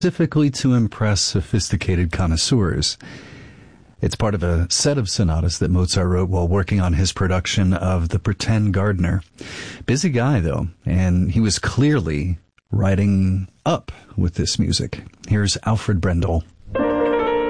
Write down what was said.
specifically to impress sophisticated connoisseurs. It's part of a set of sonatas that Mozart wrote while working on his production of The Pretend Gardener. Busy guy, though, and he was clearly riding up with this music. Here's Alfred Brendel.